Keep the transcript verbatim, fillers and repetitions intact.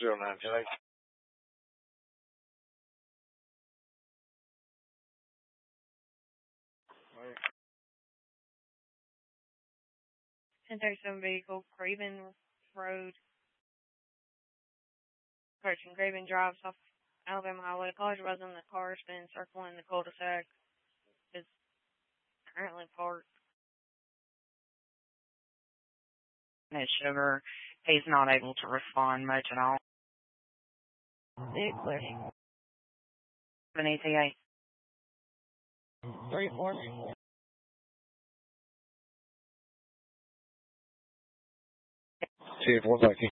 zero nine ten eight. ten thirty-seven vehicle, Graven Road, approaching Graven Drive, South Alabama Highway. College resident, the car has been circling the cul-de-sac. Is currently parked. His sugar, he's not able to respond much at all. Six, clear. An E T A. Three, four. ten four, thank you.